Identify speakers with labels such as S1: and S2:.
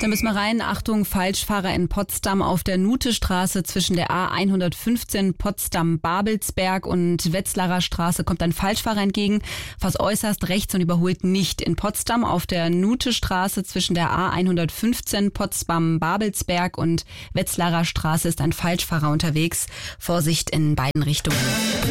S1: Da müssen wir rein. Achtung, Falschfahrer in Potsdam auf der Nuthestraße zwischen der A115 Potsdam-Babelsberg und Wetzlarer Straße kommt ein Falschfahrer entgegen, fast äußerst rechts und überholt nicht. In Potsdam auf der Nuthestraße zwischen der A115 Potsdam-Babelsberg und Wetzlarer Straße ist ein Falschfahrer unterwegs. Vorsicht in beiden Richtungen.